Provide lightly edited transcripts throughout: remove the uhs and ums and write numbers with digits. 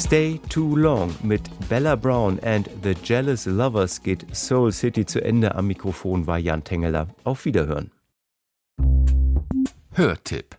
Stay Too Long mit Bella Brown and the Jealous Lovers geht Soul City zu Ende. Am Mikrofon war Jan Tengeler. Auf Wiederhören. Hörtipp.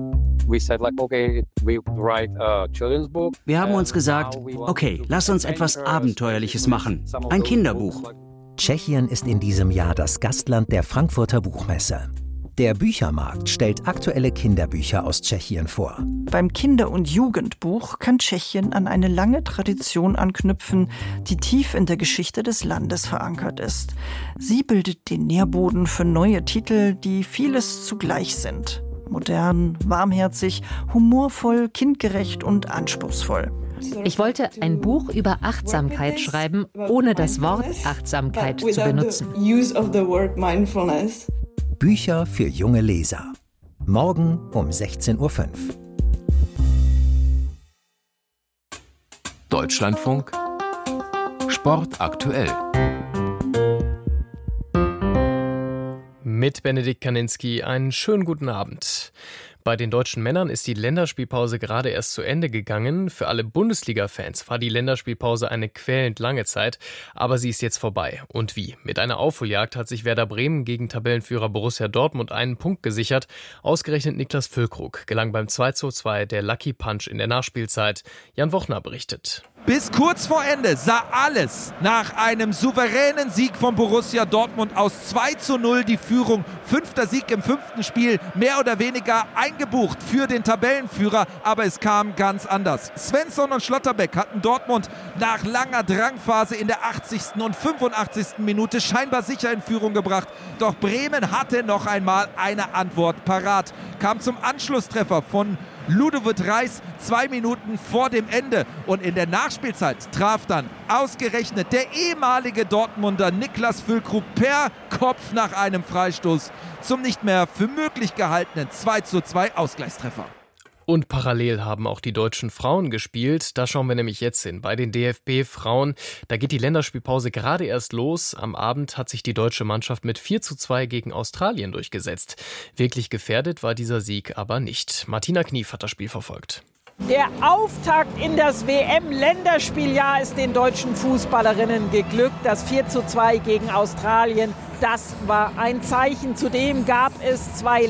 Wir haben uns gesagt, okay, lass uns etwas Abenteuerliches machen. Ein Kinderbuch. Tschechien ist in diesem Jahr das Gastland der Frankfurter Buchmesse. Der Büchermarkt stellt aktuelle Kinderbücher aus Tschechien vor. Beim Kinder- und Jugendbuch kann Tschechien an eine lange Tradition anknüpfen, die tief in der Geschichte des Landes verankert ist. Sie bildet den Nährboden für neue Titel, die vieles zugleich sind. Modern, warmherzig, humorvoll, kindgerecht und anspruchsvoll. Ich wollte ein Buch über Achtsamkeit schreiben, ohne das Wort Achtsamkeit zu benutzen. Bücher für junge Leser. Morgen um 16:05 Uhr. Deutschlandfunk Sport aktuell. Mit Benedikt Kaninski einen schönen guten Abend. Bei den deutschen Männern ist die Länderspielpause gerade erst zu Ende gegangen. Für alle Bundesliga-Fans war die Länderspielpause eine quälend lange Zeit, aber sie ist jetzt vorbei. Und wie? Mit einer Aufholjagd hat sich Werder Bremen gegen Tabellenführer Borussia Dortmund einen Punkt gesichert. Ausgerechnet Niklas Füllkrug gelang beim 2:2 der Lucky Punch in der Nachspielzeit. Jan Wochner berichtet. Bis kurz vor Ende sah alles nach einem souveränen Sieg von Borussia Dortmund aus. 2:0 die Führung. 5. Sieg im 5. Spiel, mehr oder weniger eingebucht für den Tabellenführer. Aber es kam ganz anders. Svensson und Schlotterbeck hatten Dortmund nach langer Drangphase in der 80. und 85. Minute scheinbar sicher in Führung gebracht. Doch Bremen hatte noch einmal eine Antwort parat. Kam zum Anschlusstreffer von Ludovic Reis 2 Minuten vor dem Ende. Und in der Nachspielzeit traf dann ausgerechnet der ehemalige Dortmunder Niklas Füllkrug per Kopf nach einem Freistoß zum nicht mehr für möglich gehaltenen 2:2 Ausgleichstreffer. Und parallel haben auch die deutschen Frauen gespielt. Da schauen wir nämlich jetzt hin. Bei den DFB-Frauen, da geht die Länderspielpause gerade erst los. Am Abend hat sich die deutsche Mannschaft mit 4:2 gegen Australien durchgesetzt. Wirklich gefährdet war dieser Sieg aber nicht. Martina Knief hat das Spiel verfolgt. Der Auftakt in das WM-Länderspieljahr ist den deutschen Fußballerinnen geglückt. Das 4:2 gegen Australien, das war ein Zeichen. Zudem gab es 2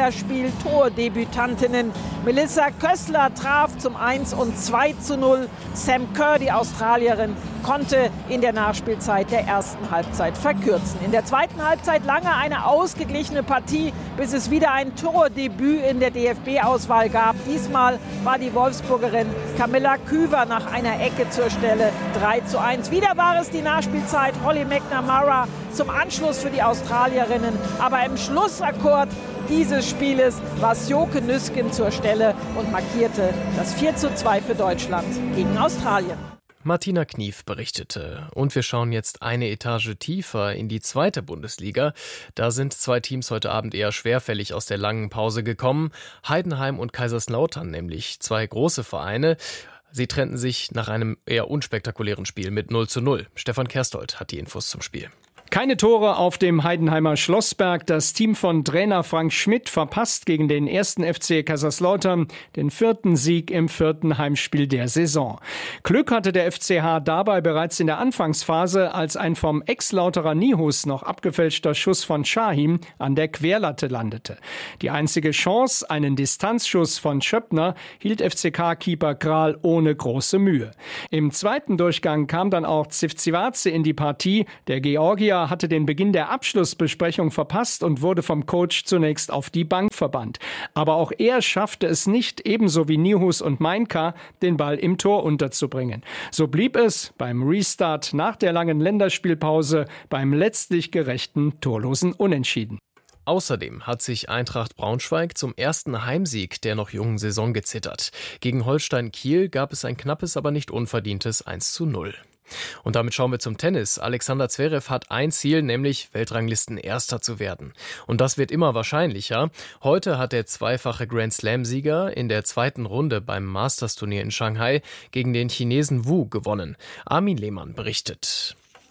Länderspiel-Tordebütantinnen. Melissa Kössler traf zum 1 und 2:0. Sam Kerr, die Australierin, konnte in der Nachspielzeit der ersten Halbzeit verkürzen. In der zweiten Halbzeit lange eine ausgeglichene Partie, bis es wieder ein Tordebüt in der DFB-Auswahl gab. Diesmal war die Wolfsburgerin Camilla Küver nach einer Ecke zur Stelle. 3:1. Wieder war es die Nachspielzeit. Holly McNamara zum Anschluss für die Australierinnen. Aber im Schlussakkord dieses Spieles war Sjoke Nüsken zur Stelle und markierte das 4:2 für Deutschland gegen Australien. Martina Knief berichtete. Und wir schauen jetzt eine Etage tiefer in die 2. Bundesliga. Da sind 2 Teams heute Abend eher schwerfällig aus der langen Pause gekommen. Heidenheim und Kaiserslautern, nämlich 2 große Vereine. Sie trennten sich nach einem eher unspektakulären Spiel mit 0:0. Stefan Kerstold hat die Infos zum Spiel. Keine Tore auf dem Heidenheimer Schlossberg. Das Team von Trainer Frank Schmidt verpasst gegen den 1. FC Kaiserslautern den 4. Sieg im 4. Heimspiel der Saison. Glück hatte der FCH dabei bereits in der Anfangsphase, als ein vom Ex-Lauterer Nihus noch abgefälschter Schuss von Şahin an der Querlatte landete. Die einzige Chance, einen Distanzschuss von Schöppner, hielt FCK-Keeper Kral ohne große Mühe. Im zweiten Durchgang kam dann auch Tsivtsivatse in die Partie. Der Georgier hatte den Beginn der Abschlussbesprechung verpasst und wurde vom Coach zunächst auf die Bank verbannt. Aber auch er schaffte es nicht, ebenso wie Nihus und Mainka, den Ball im Tor unterzubringen. So blieb es beim Restart nach der langen Länderspielpause beim letztlich gerechten torlosen Unentschieden. Außerdem hat sich Eintracht Braunschweig zum ersten Heimsieg der noch jungen Saison gezittert. Gegen Holstein Kiel gab es ein knappes, aber nicht unverdientes 1:0. Und damit schauen wir zum Tennis. Alexander Zverev hat ein Ziel, nämlich Weltranglisten-Erster zu werden. Und das wird immer wahrscheinlicher. Heute hat der zweifache Grand-Slam-Sieger in der 2. Runde beim Masters-Turnier in Shanghai gegen den Chinesen Wu gewonnen. Armin Lehmann berichtet.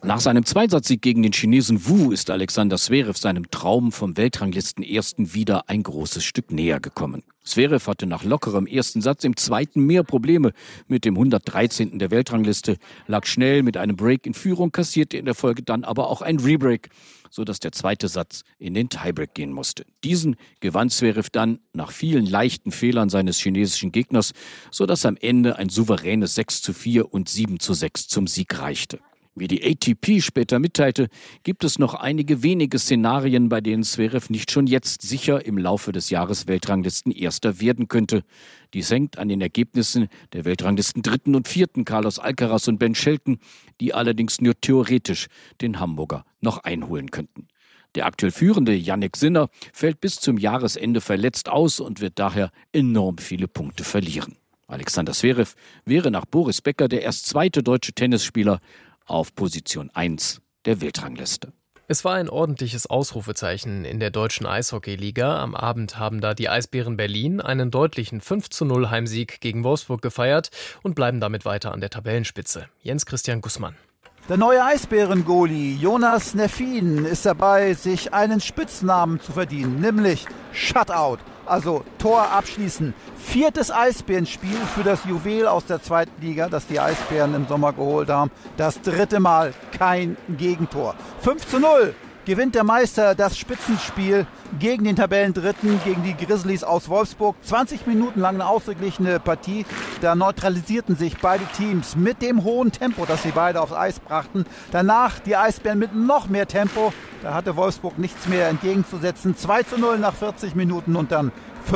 Nach seinem Zweitsatzsieg gegen den Chinesen Wu ist Alexander Zverev seinem Traum vom Weltranglistenersten wieder ein großes Stück näher gekommen. Zverev hatte nach lockerem ersten Satz im zweiten mehr Probleme mit dem 113. der Weltrangliste, lag schnell mit einem Break in Führung, kassierte in der Folge dann aber auch ein Rebreak, sodass der zweite Satz in den Tiebreak gehen musste. Diesen gewann Zverev dann nach vielen leichten Fehlern seines chinesischen Gegners, sodass am Ende ein souveränes 6:4 und 7:6 zum Sieg reichte. Wie die ATP später mitteilte, gibt es noch einige wenige Szenarien, bei denen Zverev nicht schon jetzt sicher im Laufe des Jahres Weltranglistenerster werden könnte. Dies hängt an den Ergebnissen der Weltranglisten 3. und 4. Carlos Alcaraz und Ben Shelton, die allerdings nur theoretisch den Hamburger noch einholen könnten. Der aktuell führende Jannik Sinner fällt bis zum Jahresende verletzt aus und wird daher enorm viele Punkte verlieren. Alexander Zverev wäre nach Boris Becker der erst zweite deutsche Tennisspieler auf Position 1 der Weltrangliste. Es war ein ordentliches Ausrufezeichen in der deutschen Eishockeyliga. Am Abend haben da die Eisbären Berlin einen deutlichen 5:0 Heimsieg gegen Wolfsburg gefeiert und bleiben damit weiter an der Tabellenspitze. Jens Christian Gussmann. Der neue Eisbären-Goalie Jonas Neffin ist dabei, sich einen Spitznamen zu verdienen, nämlich Shutout, also Tor abschließen. 4. Eisbärenspiel für das Juwel aus der 2. Liga, das die Eisbären im Sommer geholt haben. Das 3. Mal kein Gegentor. 5:0 gewinnt der Meister das Spitzenspiel gegen den Tabellendritten, gegen die Grizzlies aus Wolfsburg. 20 Minuten lang eine ausgeglichene Partie. Da neutralisierten sich beide Teams mit dem hohen Tempo, das sie beide aufs Eis brachten. Danach die Eisbären mit noch mehr Tempo. Da hatte Wolfsburg nichts mehr entgegenzusetzen. 2:0 nach 40 Minuten und dann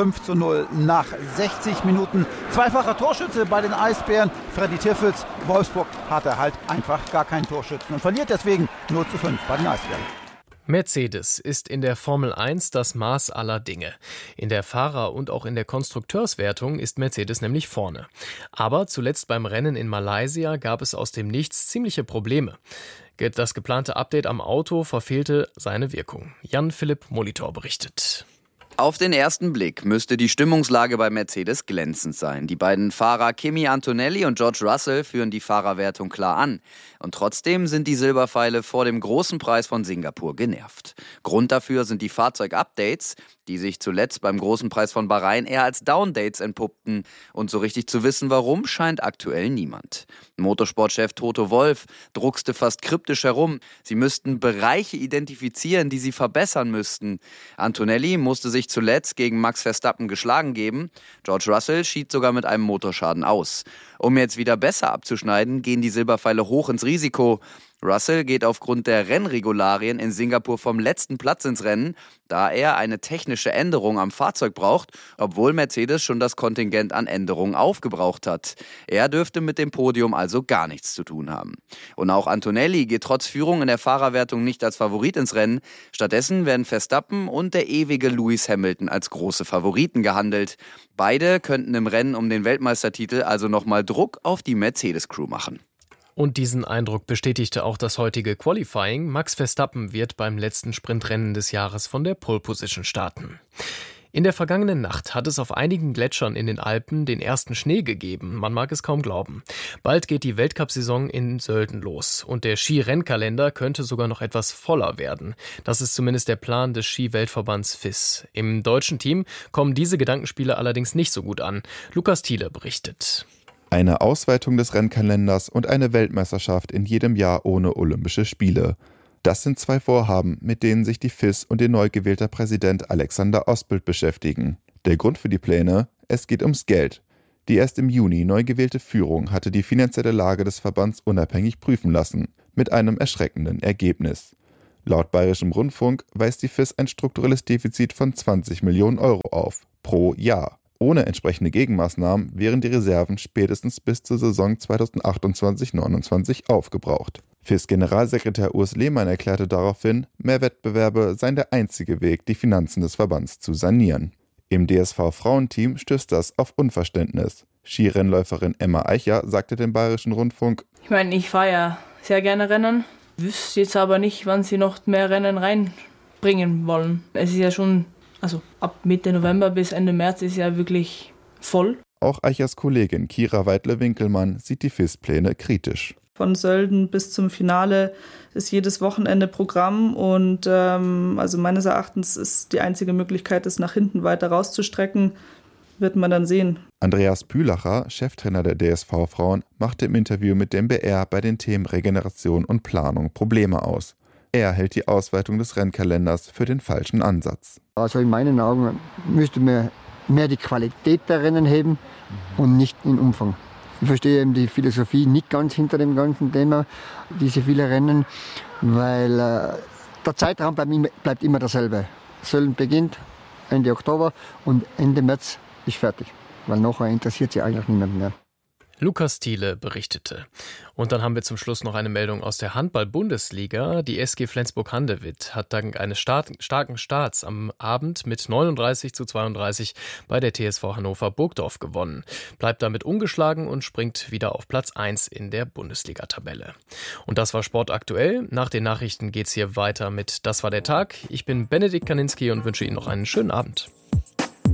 5:0 nach 60 Minuten. Zweifacher Torschütze bei den Eisbären, Freddy Tiffels. Wolfsburg hatte halt einfach gar keinen Torschützen und verliert deswegen 0:5 bei den Eisbären. Mercedes ist in der Formel 1 das Maß aller Dinge. In der Fahrer- und auch in der Konstrukteurswertung ist Mercedes nämlich vorne. Aber zuletzt beim Rennen in Malaysia gab es aus dem Nichts ziemliche Probleme. Das geplante Update am Auto verfehlte seine Wirkung. Jan-Philipp Molitor berichtet. Auf den ersten Blick müsste die Stimmungslage bei Mercedes glänzend sein. Die beiden Fahrer Kimi Antonelli und George Russell führen die Fahrerwertung klar an. Und trotzdem sind die Silberpfeile vor dem großen Preis von Singapur genervt. Grund dafür sind die Fahrzeugupdates, die sich zuletzt beim großen Preis von Bahrain eher als Downdates entpuppten. Und so richtig zu wissen, warum, scheint aktuell niemand. Motorsportchef Toto Wolff druckste fast kryptisch herum. Sie müssten Bereiche identifizieren, die sie verbessern müssten. Antonelli musste sich zuletzt gegen Max Verstappen geschlagen geben. George Russell schied sogar mit einem Motorschaden aus. Um jetzt wieder besser abzuschneiden, gehen die Silberpfeile hoch ins Risiko. Russell geht aufgrund der Rennregularien in Singapur vom letzten Platz ins Rennen, da er eine technische Änderung am Fahrzeug braucht, obwohl Mercedes schon das Kontingent an Änderungen aufgebraucht hat. Er dürfte mit dem Podium also gar nichts zu tun haben. Und auch Antonelli geht trotz Führung in der Fahrerwertung nicht als Favorit ins Rennen. Stattdessen werden Verstappen und der ewige Lewis Hamilton als große Favoriten gehandelt. Beide könnten im Rennen um den Weltmeistertitel also nochmal Druck auf die Mercedes-Crew machen. Und diesen Eindruck bestätigte auch das heutige Qualifying. Max Verstappen wird beim letzten Sprintrennen des Jahres von der Pole Position starten. In der vergangenen Nacht hat es auf einigen Gletschern in den Alpen den ersten Schnee gegeben. Man mag es kaum glauben. Bald geht die Weltcup-Saison in Sölden los. Und der Skirennkalender könnte sogar noch etwas voller werden. Das ist zumindest der Plan des Ski-Weltverbands FIS. Im deutschen Team kommen diese Gedankenspiele allerdings nicht so gut an. Lukas Thiele berichtet. Eine Ausweitung des Rennkalenders und eine Weltmeisterschaft in jedem Jahr ohne Olympische Spiele. Das sind zwei Vorhaben, mit denen sich die FIS und ihr neu gewählter Präsident Alexander Ostbild beschäftigen. Der Grund für die Pläne? Es geht ums Geld. Die erst im Juni neu gewählte Führung hatte die finanzielle Lage des Verbands unabhängig prüfen lassen, mit einem erschreckenden Ergebnis. Laut Bayerischem Rundfunk weist die FIS ein strukturelles Defizit von 20 Millionen Euro auf, pro Jahr. Ohne entsprechende Gegenmaßnahmen wären die Reserven spätestens bis zur Saison 2028/29 aufgebraucht. FIS-Generalsekretär Urs Lehmann erklärte daraufhin, mehr Wettbewerbe seien der einzige Weg, die Finanzen des Verbands zu sanieren. Im DSV-Frauenteam stößt das auf Unverständnis. Skirennläuferin Emma Eicher sagte dem Bayerischen Rundfunk: Ich meine, ich fahre ja sehr gerne Rennen, wüsste jetzt aber nicht, wann sie noch mehr Rennen reinbringen wollen. Es ist ja schon... Also ab Mitte November bis Ende März ist ja wirklich voll. Auch Eichers Kollegin Kira Weidle-Winkelmann sieht die FIS-Pläne kritisch. Von Sölden bis zum Finale ist jedes Wochenende Programm und also meines Erachtens ist die einzige Möglichkeit, es nach hinten weiter rauszustrecken, wird man dann sehen. Andreas Bühlacher, Cheftrainer der DSV-Frauen, machte im Interview mit dem BR bei den Themen Regeneration und Planung Probleme aus. Er hält die Ausweitung des Rennkalenders für den falschen Ansatz. Also in meinen Augen müsste man mehr die Qualität der Rennen heben und nicht den Umfang. Ich verstehe eben die Philosophie nicht ganz hinter dem ganzen Thema, diese vielen Rennen, weil der Zeitraum bleibt immer derselbe. Sölden beginnt Ende Oktober und Ende März ist fertig, weil nachher interessiert sich eigentlich niemand mehr. Lukas Thiele berichtete. Und dann haben wir zum Schluss noch eine Meldung aus der Handball-Bundesliga. Die SG Flensburg-Handewitt hat dank eines starken Starts am Abend mit 39:32 bei der TSV Hannover Burgdorf gewonnen. Bleibt damit ungeschlagen und springt wieder auf Platz 1 in der Bundesliga-Tabelle. Und das war Sport aktuell. Nach den Nachrichten geht's hier weiter mit Das war der Tag. Ich bin Benedikt Kaninski und wünsche Ihnen noch einen schönen Abend.